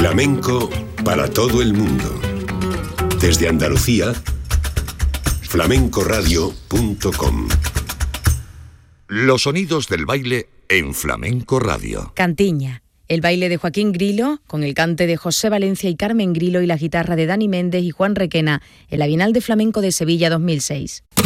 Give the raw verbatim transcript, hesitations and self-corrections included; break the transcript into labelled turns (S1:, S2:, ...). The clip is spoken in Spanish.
S1: Flamenco para todo el mundo. Desde Andalucía, flamenco radio punto com.
S2: Los sonidos del baile en Flamenco Radio.
S3: Cantiña, el baile de Joaquín Grilo, con el cante de José Valencia y Carmen Grilo y la guitarra de Dani Méndez y Juan Requena, en la Bienal de Flamenco de Sevilla dos mil seis.